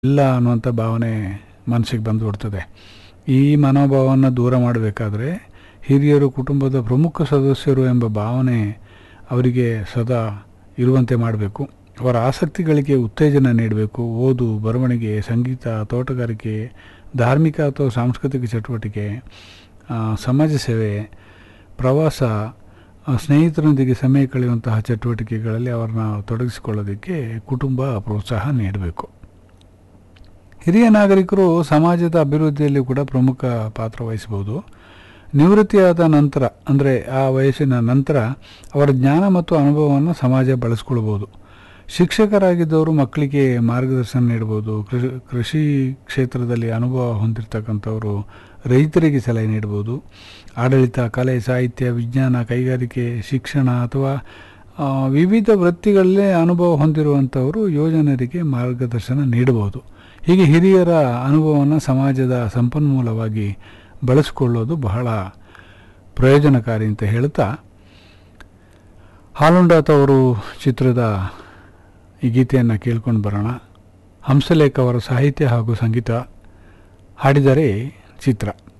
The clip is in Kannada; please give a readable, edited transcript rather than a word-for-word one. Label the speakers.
Speaker 1: ಇಲ್ಲ ಅನ್ನುವಂಥ ಭಾವನೆ ಮನಸ್ಸಿಗೆ ಬಂದುಬಿಡ್ತದೆ. ಈ ಮನೋಭಾವವನ್ನು ದೂರ ಮಾಡಬೇಕಾದ್ರೆ ಹಿರಿಯರು ಕುಟುಂಬದ ಪ್ರಮುಖ ಸದಸ್ಯರು ಎಂಬ ಭಾವನೆ ಅವರಿಗೆ ಸದಾ ಇರುವಂತೆ ಮಾಡಬೇಕು. ಅವರ ಆಸಕ್ತಿಗಳಿಗೆ ಉತ್ತೇಜನ ನೀಡಬೇಕು. ಓದು, ಬರವಣಿಗೆ, ಸಂಗೀತ, ತೋಟಗಾರಿಕೆ, ಧಾರ್ಮಿಕ ಅಥವಾ ಸಾಂಸ್ಕೃತಿಕ ಚಟುವಟಿಕೆ, ಸಮಾಜ ಸೇವೆ, ಪ್ರವಾಸ, ಸ್ನೇಹಿತರೊಂದಿಗೆ ಸಮಯ ಕಳೆಯುವಂತಹ ಚಟುವಟಿಕೆಗಳಲ್ಲಿ ಅವರನ್ನ ತೊಡಗಿಸಿಕೊಳ್ಳೋದಕ್ಕೆ ಕುಟುಂಬ ಪ್ರೋತ್ಸಾಹ ನೀಡಬೇಕು. ಹಿರಿಯ ನಾಗರಿಕರು ಸಮಾಜದ ಅಭಿವೃದ್ಧಿಯಲ್ಲಿ ಕೂಡ ಪ್ರಮುಖ ಪಾತ್ರ ವಹಿಸಬಹುದು. ನಿವೃತ್ತಿಯಾದ ನಂತರ, ಅಂದರೆ ಆ ವಯಸ್ಸಿನ ನಂತರ ಅವರ ಜ್ಞಾನ ಮತ್ತು ಅನುಭವವನ್ನು ಸಮಾಜ ಬಳಸ್ಕೊಳ್ಬೋದು. ಶಿಕ್ಷಕರಾಗಿದ್ದವರು ಮಕ್ಕಳಿಗೆ ಮಾರ್ಗದರ್ಶನ ನೀಡ್ಬೋದು. ಕೃಷಿ ಕ್ಷೇತ್ರದಲ್ಲಿ ಅನುಭವ ಹೊಂದಿರತಕ್ಕಂಥವರು ರೈತರಿಗೆ ಸಲಹೆ ನೀಡ್ಬೋದು. ಆಡಳಿತ, ಕಲೆ, ಸಾಹಿತ್ಯ, ವಿಜ್ಞಾನ, ಕೈಗಾರಿಕೆ, ಶಿಕ್ಷಣ ಅಥವಾ ವಿವಿಧ ವೃತ್ತಿಗಳಲ್ಲೇ ಅನುಭವ ಹೊಂದಿರುವಂಥವರು ಯುವಜನರಿಗೆ ಮಾರ್ಗದರ್ಶನ ನೀಡಬಹುದು. ಹೀಗೆ ಹಿರಿಯರ ಅನುಭವವನ್ನು ಸಮಾಜದ ಸಂಪನ್ಮೂಲವಾಗಿ ಬಳಸಿಕೊಳ್ಳೋದು ಬಹಳ ಪ್ರಯೋಜನಕಾರಿ ಅಂತ ಹೇಳ್ತಾ, ಹಾಲುಂಡಾತವರು ಚಿತ್ರದ ಈ ಗೀತೆಯನ್ನು ಕೇಳ್ಕೊಂಡು ಬರೋಣ. ಹಂಸಲೇಖ ಅವರ ಸಾಹಿತ್ಯ ಹಾಗೂ ಸಂಗೀತ, ಹಾಡಿದರೆ ಚಿತ್ರ.